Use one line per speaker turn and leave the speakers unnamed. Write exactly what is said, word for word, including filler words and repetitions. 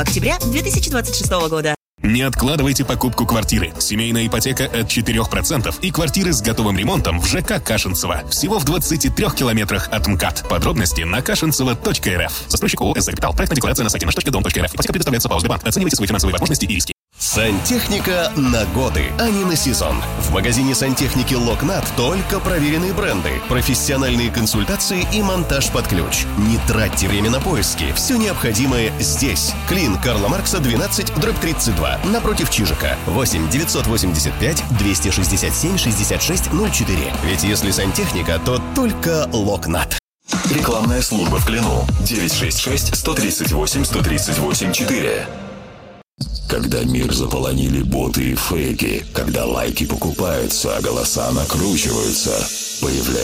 октября две тысячи двадцать шестого года.
Не откладывайте покупку квартиры. Семейная ипотека от четырех процентов и квартиры с готовым ремонтом в ЖК Кашинцево. Всего в двадцати трёх километрах от МКАД. Подробности на кашинцево точка эр эф. Застройщик ООО «СЗ Капитал». Проектная декларация на сайте наш точка дом точка эр эф. Ипотека предоставляется по Сбербанк. Оценивайте свои финансовые возможности и риски.
Сантехника на годы, а не на сезон. В магазине сантехники Локнат только проверенные бренды, профессиональные консультации и монтаж под ключ. Не тратьте время на поиски, все необходимое здесь. Клин Карла Маркса двенадцать, дробь тридцать два, напротив Чижика. восемь девятьсот восемьдесят пять двести шестьдесят семь шестьдесят шесть ноль четыре. Ведь если сантехника, то только Локнат.
Рекламная служба в Клину. девять шесть шесть сто тридцать восемь сто тридцать восемь четыре.
Когда мир заполонили боты и фейки, когда лайки покупаются, а голоса накручиваются, появляется